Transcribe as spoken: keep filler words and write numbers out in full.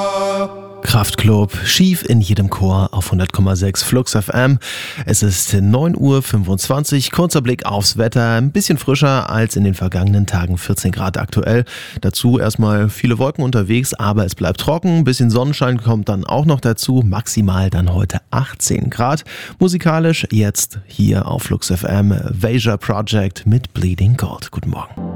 Kraftklub, schief in jedem Chor auf hundert Komma sechs Flux F M. Es ist neun Uhr fünfundzwanzig, kurzer Blick aufs Wetter, ein bisschen frischer als in den vergangenen Tagen, vierzehn Grad aktuell. Dazu erstmal viele Wolken unterwegs, aber es bleibt trocken, ein bisschen Sonnenschein kommt dann auch noch dazu, maximal dann heute achtzehn Grad. Musikalisch jetzt hier auf Flux F M, Veja Project mit Bleeding Gold. Guten Morgen.